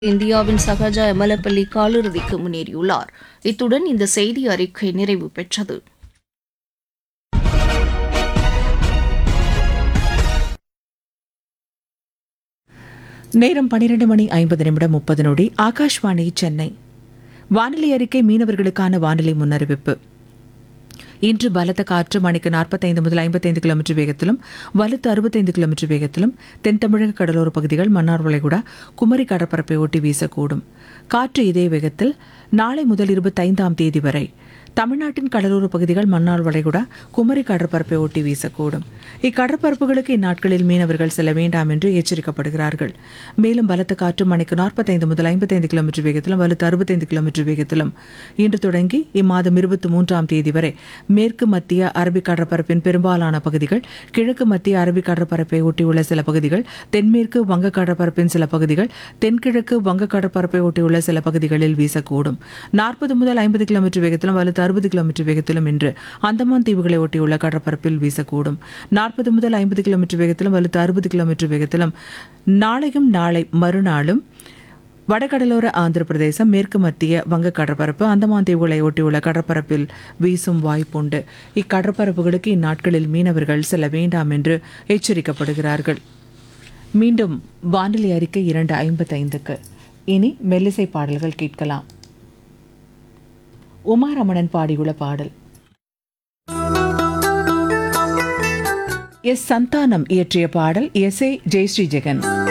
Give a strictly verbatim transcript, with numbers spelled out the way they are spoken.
இந்தியாவின் சகஜா எமலப்பள்ளி காலிறுதிக்கு முன்னேறியுள்ளார். இத்துடன் இந்த செய்தி அறிக்கை நிறைவு பெற்றது. நேரம் பனிரெண்டு மணி ஐம்பது நிமிடம் முப்பது நொடி. ஆகாஷ்வாணி சென்னை. வானிலை அறிக்கை. மீனவர்களுக்கான வானிலை முன்னறிவிப்பு. இன்று பலத்த காற்று மணிக்கு நாற்பத்தைந்து முதல் ஐம்பத்தைந்து கிலோமீட்டர் வேகத்திலும் வலுத்து அறுபத்தைந்து கிலோமீட்டர் வேகத்திலும் தென் தமிழக கடலோர பகுதிகள், மன்னார் வளைகுடா, குமரி கடற்பரப்பை ஒட்டி வீசக்கூடும். காற்று இதே வேகத்தில் நாளை முதல் இருபத்தைந்தாம் தேதி வரை தமிழ்நாட்டின் கடலோர பகுதிகள், மன்னார் வளைகுடா, குமரி கடற்பரப்பை ஒட்டி வீசக்கூடும். இக்கடற்பரப்புகளுக்கு இந்நாட்களில் மீனவர்கள் செல்ல வேண்டாம் என்று எச்சரிக்கப்படுகிறார்கள். மேலும் பலத்த காற்று மணிக்கு நாற்பத்தைந்து முதல் ஐம்பத்தைந்து கிலோமீட்டர் வேகத்திலும் வலுத்து அறுபத்தைந்து கிலோமீட்டர் வேகத்திலும் இன்று தொடங்கி இம்மாதம் இருபத்தி மூன்றாம் தேதி வரை மேற்கு மத்திய அரபிக் கடற்பரப்பின் பெரும்பாலான பகுதிகள், கிழக்கு மத்திய அரபிக் கடற்பரப்பை ஒட்டியுள்ள சில பகுதிகள், தென்மேற்கு வங்க கடற்பரப்பின் சில பகுதிகள், தென்கிழக்கு வங்க கடற்பரப்பை ஒட்டியுள்ள சில பகுதிகளில் வீசக்கூடும். நாற்பது முதல் ஐம்பது கிலோமீட்டர் வேகத்திலும் வலுத்து அறுபது கிலோமீட்டர் வேகத்திலும் இன்று அந்தமான் தீவுகளை ஒட்டியுள்ள கடற்பரப்பில் வீசக்கூடும். நாற்பது முதல் ஐம்பது கிலோமீட்டர் வேகத்திலும் வலுத்து அறுபது கிலோமீட்டர் வேகத்திலும் நாளையும் நாளை மறுநாளும் வடகடலோர ஆந்திர பிரதேசம், மேற்கு மத்திய வங்க கடற்பரப்பு, அந்தமான் தீவுகளை ஒட்டியுள்ள கடற்பரப்பில் வீசும் வாய்ப்புண்டு. இக்கடற்பரப்புகளுக்கு இந்நாட்களில் மீனவர்கள் செல்ல வேண்டாம் என்று எச்சரிக்கப்படுகிறார்கள். மீண்டும் வானிலை அறிக்கை இரண்டு ஐம்பத்தைந்துக்கு. இனி மெல்லிசை பாடல்கள் கேட்கலாம். உமா ரமணன் பாடியுள்ள பாடல். எஸ் சந்தானம் இயற்றிய பாடல். S A Jayashree Jagan.